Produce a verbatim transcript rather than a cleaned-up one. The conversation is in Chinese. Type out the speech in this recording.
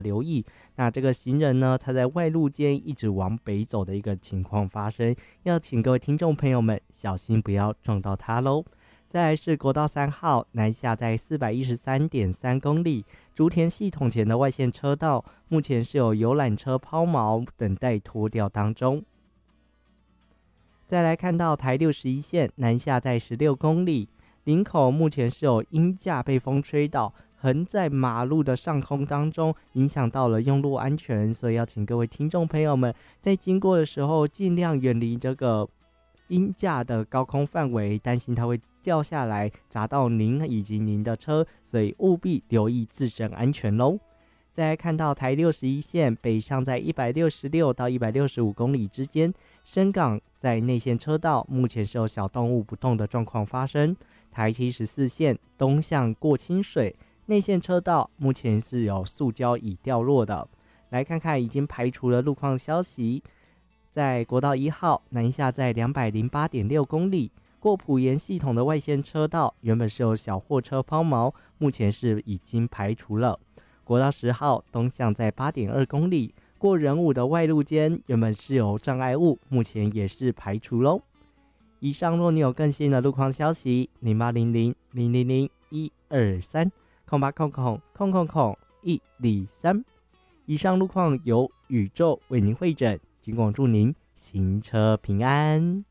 留意。那这个行人呢，他在外路间一直往北走的一个情况发生，要请各位听众朋友们小心，不要撞到他喽。再来是国道三号南下在 四百一十三点三 公里，竹田系统前的外线车道，目前是有游览车抛锚等待拖吊当中。再来看到台六十一线南下在十六公里，林口目前是有鹰架被风吹倒，横在马路的上空当中，影响到了用路安全，所以要请各位听众朋友们在经过的时候尽量远离这个鹰架的高空范围，担心它会掉下来砸到您以及您的车，所以务必留意自身安全咯。再来看到台六十一线北上在一百六十六到一百六十五公里之间，深港在内线车道目前是有小动物不动的状况发生。台七十四线东向过清水内线车道目前是有塑胶已掉落的。来看看已经排除了路况消息，在国道一号南下在 两百零八点六公里，过埔盐系统的外线车道原本是有小货车抛锚，目前是已经排除了。国道十号东向在 八点二公里，过仁武的外路间原本是有障碍物，目前也是排除咯。以上若你有更新的路况消息，零八零零零零零一二三空八空空空空空一零三。以上路况由宇宙为您会诊，尽管祝您行车平安。